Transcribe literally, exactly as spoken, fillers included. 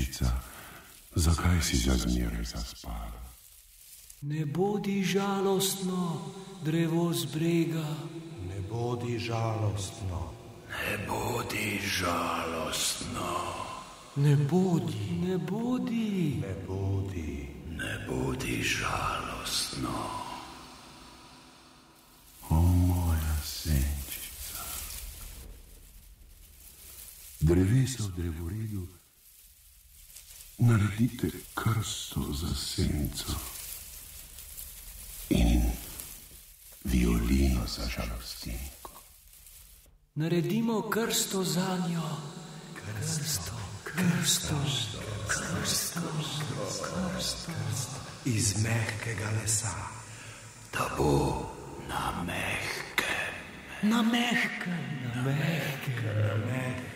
senčica, zakaj si za zmeraj zaspala? Ne bodi žalostno, drevo z brega. Ne bodi žalostno. Ne bodi žalostno. Ne bodi, ne bodi. Ne bodi. Ne bodi žalostno. O, moja senčica. Drevesa v drevoredu, naredite krsto za senco in violino za žalostinko. Naredimo krsto za njo. Krsto, krsto, krsto, krsto. Iz mehkega lesa. Da bo na mehkem. Na mehkem, na mehkem, Na mehkem.